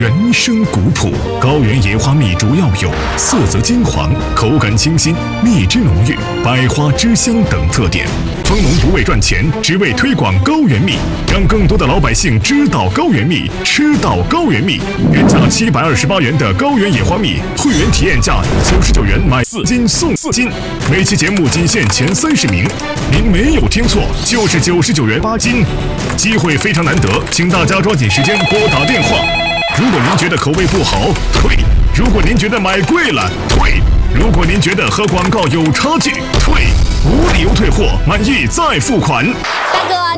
原生古朴，高原野花蜜主要有色泽金黄、口感清新、蜜汁浓郁、百花之香等特点。蜂农不为赚钱，只为推广高原蜜，让更多的老百姓知道高原蜜，吃到高原蜜。原价728元的高原野花蜜，会员体验价99元买4斤送4斤。每期节目仅限前30名，您没有听错，就是99元8斤。机会非常难得，请大家抓紧时间拨打电话。如果您觉得口味不好，退；如果您觉得买贵了，退；如果您觉得和广告有差距，退。无理由退货，满意再付款。 大哥，